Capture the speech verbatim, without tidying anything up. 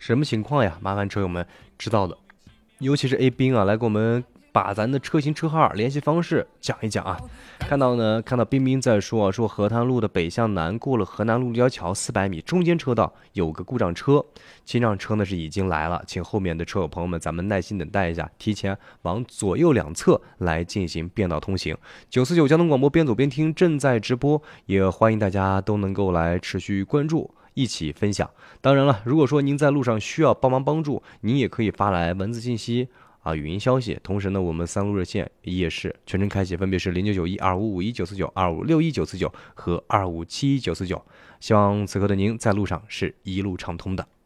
什么情况呀？麻烦车友们知道的，尤其是 A 兵啊，来给我们把咱的车型车号联系方式讲一讲啊。看到呢，看到冰冰在说啊，说河滩路的北向南过了河南路立交桥四百米，中间车道有个故障车，清障车呢是已经来了，请后面的车友朋友们咱们耐心等待一下，提前往左右两侧来进行变道通行。九四九交通广播边走边听正在直播，也欢迎大家都能够来持续关注。一起分享。当然了，如果说您在路上需要帮忙帮助，您也可以发来文字信息啊、语音消息。同时呢，我们三路热线也是全程开启，分别是零九九一二五五一九四九、二五六一九四九和二五七一九四九。希望此刻的您在路上是一路畅通的。